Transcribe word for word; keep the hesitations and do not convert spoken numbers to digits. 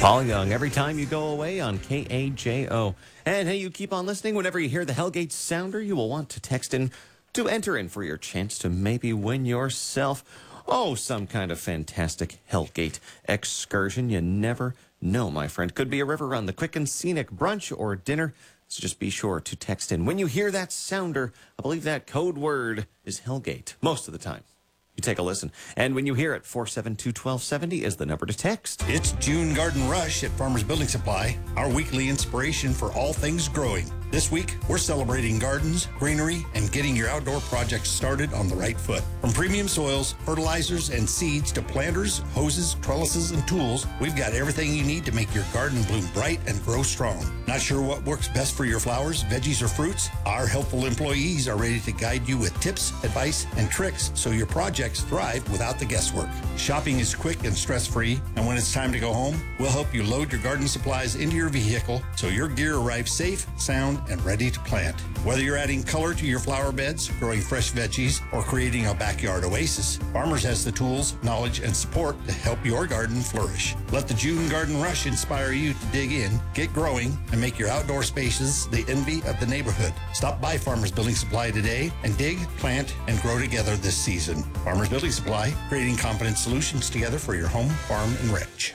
Paul Young, every time you go away on K A J O. And hey, you keep on listening. Whenever you hear the Hellgate sounder, you will want to text in to enter in for your chance to maybe win yourself, oh, some kind of fantastic Hellgate excursion. You never know, my friend. Could be a river run, the quick and scenic brunch, or dinner. So just be sure to text in. When you hear that sounder, I believe that code word is Hellgate most of the time. You take a listen. And when you hear it, four seven two, one two seven zero is the number to text. It's June Garden Rush at Farmers Building Supply, our weekly inspiration for all things growing. This week, we're celebrating gardens, greenery, and getting your outdoor projects started on the right foot. From premium soils, fertilizers, and seeds to planters, hoses, trellises, and tools, we've got everything you need to make your garden bloom bright and grow strong. Not sure what works best for your flowers, veggies, or fruits? Our helpful employees are ready to guide you with tips, advice, and tricks so your projects thrive without the guesswork. Shopping is quick and stress-free, and when it's time to go home, we'll help you load your garden supplies into your vehicle so your gear arrives safe, sound, and ready to plant. Whether you're adding color to your flower beds, growing fresh veggies, or creating a backyard oasis, Farmers has the tools, knowledge, and support to help your garden flourish. Let the June Garden Rush inspire you to dig in, get growing, and make your outdoor spaces the envy of the neighborhood. Stop by Farmers Building Supply today and dig, plant, and grow together this season. Farmers Building Supply, creating confident solutions together for your home, farm, and ranch.